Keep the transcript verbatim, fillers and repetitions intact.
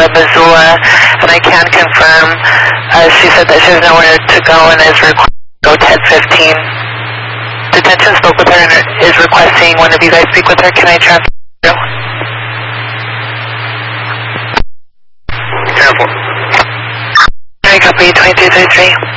Missoula, and I can confirm, uh, she said that she has nowhere to go and is required to go ten fifteen. Detention spoke with her and is requesting one of you guys speak with her. Can I transfer you? Careful. I copy twenty-two thirty-three.